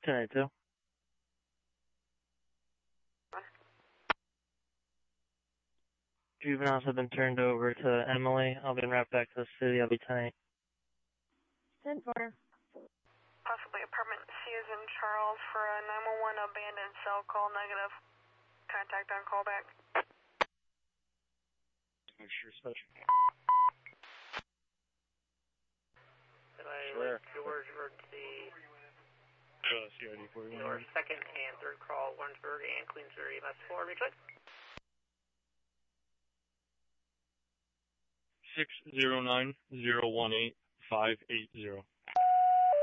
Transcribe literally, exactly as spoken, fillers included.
ten eighty-two. Juveniles have been turned over to Emily. I'll be right back to the city. I'll be ten eight. ten four. Possibly apartment C is in Charles for a nine one one abandoned cell call negative. Contact on callback. Sure, special. Sure. George Emergency. Uh, C I D forty-one. Your second and third call, Warrensburg and Queensbury, M S four, reach it. six zero nine zero one eight five eight zero.